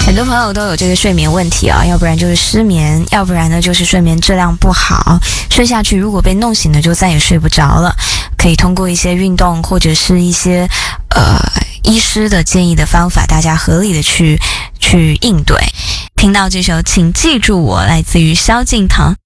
很多朋友都有这个睡眠问题啊，要不然就是失眠，要不然呢就是睡眠质量不好，睡下去如果被弄醒了就再也睡不着了。可以通过一些运动或者是一些医师的建议的方法，大家合理的去应对。听到这首请记住我，来自于萧敬腾。